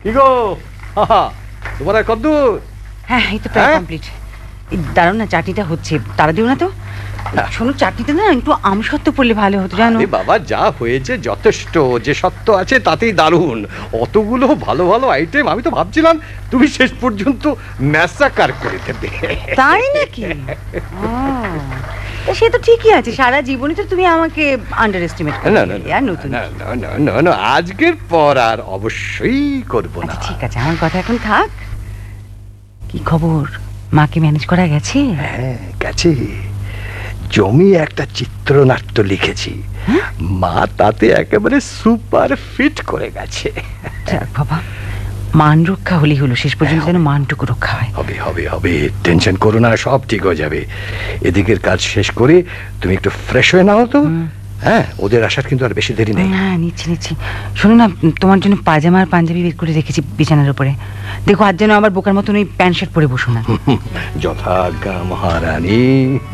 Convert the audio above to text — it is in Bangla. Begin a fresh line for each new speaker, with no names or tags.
কি গো তোমার আর কদ্দূর?
হ্যাঁ, এই তো প্রায় কমপ্লিট। দাঁড়াও না, চাটনিটা হচ্ছে, তারা দিও না তো। শোনো, চাটনিতে না একটু আমসত্ত্ব পড়লে ভালো হতো জানো।
বাবা, যা হয়েছে যথেষ্ট, যে সত্য আছে তাতেই দারুণ। অতগুলো ভালো ভালো আইটেম, আমি তো ভাবছিলাম তুমি শেষ পর্যন্ত ম্যাসাকার করে দেবে।
তাই নাকি? সে তো ঠিকই আছে, সারা জীবনে তো তুমি আমাকে আন্ডার এস্টিমেট করো।
না না
আর নতুন
না, আজকের পর আর অবশ্যই করব না।
ঠিক আছে, আমার কথা এখন থাক। কি খবর, মাকে ম্যানেজ করা গেছে?
হ্যাঁ, গেছে। জমি একটা চিত্রনাট্য লিখেছি, মা তাতে একেবারে সুপার ফিট করে গেছে।
যাক বাবা, মান রক্ষা হলেই হলো, শেষ পর্যন্ত যেন মানটুকু রক্ষা হয়।
হবে হবে হবে, টেনশন করো না, সব ঠিক হয়ে যাবে। এদিকের কাজ শেষ করে তুমি একটু ফ্রেশ হয়ে নাও তো। হ্যাঁ, ওদের আসার কিন্তু আর বেশি দেরি নেই।
হ্যাঁ, নিচ্ছি। শোনো না, তোমার জন্য পাজামা আর পাঞ্জাবি বের করে রেখেছি বিছানার উপরে। দেখো, আজ যেন আবার বোকার মতন ওই প্যান্ট শার্ট পরে বসো না।
যথাজ্ঞা মহারানী।